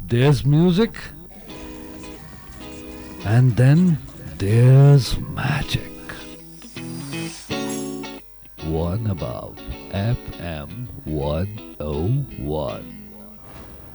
There's music, and then there's magic. One above FM 101.